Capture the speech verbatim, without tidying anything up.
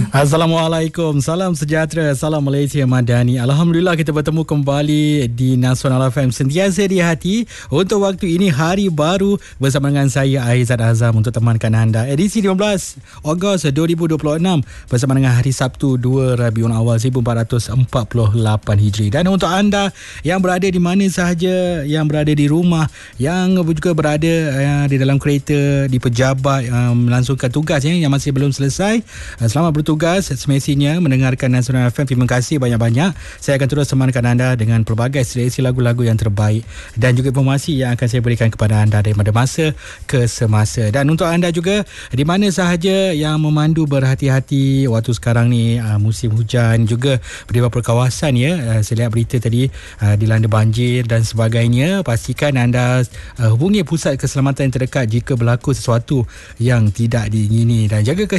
Assalamualaikum, salam sejahtera, salam Malaysia Madani. Alhamdulillah kita bertemu kembali di Nasional F M, sentiasa di hati untuk waktu ini, hari baru bersama dengan saya Aizat Azam untuk temankan anda. Edisi lima belas Ogos dua ribu dua puluh enam bersama dengan hari Sabtu dua Rabiul Awal seribu empat ratus empat puluh lapan Hijri. Dan untuk anda yang berada di mana sahaja, yang berada di rumah, yang juga berada uh, di dalam kereta, di pejabat uh, melangsungkan tugas ya, yang masih belum selesai, uh, selamat bertugas. Semestinya mendengarkan Nasional F M. Terima kasih banyak-banyak. Saya akan terus temankan anda dengan pelbagai seleksi lagu-lagu yang terbaik dan juga informasi yang akan saya berikan kepada anda daripada masa ke semasa. Dan untuk anda juga di mana sahaja yang memandu, berhati-hati waktu sekarang ni, uh, musim hujan, juga di beberapa kawasan ya, uh, saya lihat berita tadi uh, dilanda banjir dan sebagainya. Pastikan anda uh, hubungi pusat keselamatan yang terdekat jika berlaku sesuatu yang tidak diingini dan jaga